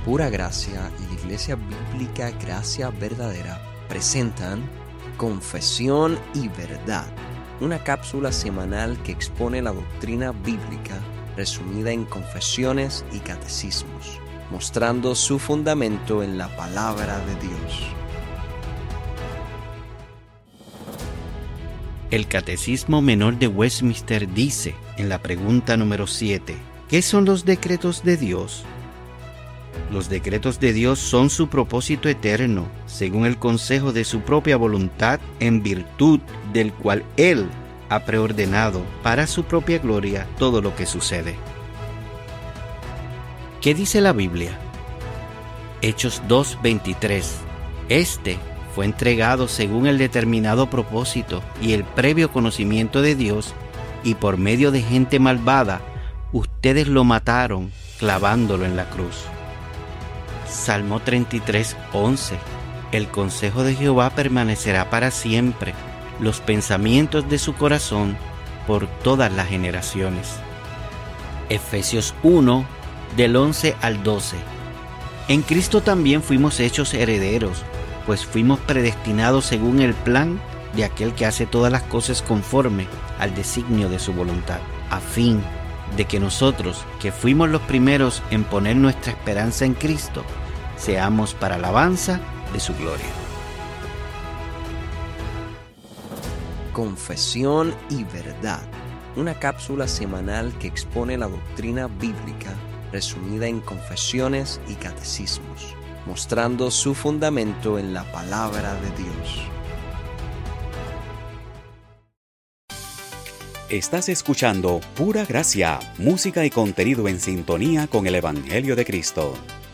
Pura Gracia y la Iglesia Bíblica Gracia Verdadera presentan Confesión y Verdad, una cápsula semanal que expone la doctrina bíblica resumida en confesiones y catecismos, mostrando su fundamento en la palabra de Dios. El Catecismo Menor de Westminster dice, en la pregunta número 7, ¿qué son los decretos de Dios? Los decretos de Dios son su propósito eterno, según el consejo de su propia voluntad, en virtud del cual Él ha preordenado para su propia gloria todo lo que sucede. ¿Qué dice la Biblia? Hechos 2:23. Este fue entregado según el determinado propósito y el previo conocimiento de Dios, y por medio de gente malvada, ustedes lo mataron clavándolo en la cruz. Salmo 33:11. El consejo de Jehová permanecerá para siempre, los pensamientos de su corazón por todas las generaciones. Efesios 1, del 11 al 12. En Cristo también fuimos hechos herederos, pues fuimos predestinados según el plan de aquel que hace todas las cosas conforme al designio de su voluntad, a fin de que nosotros, que fuimos los primeros en poner nuestra esperanza en Cristo, seamos para alabanza de su gloria. Confesión y Verdad, una cápsula semanal que expone la doctrina bíblica resumida en confesiones y catecismos, mostrando su fundamento en la palabra de Dios. Estás escuchando Pura Gracia, música y contenido en sintonía con el Evangelio de Cristo.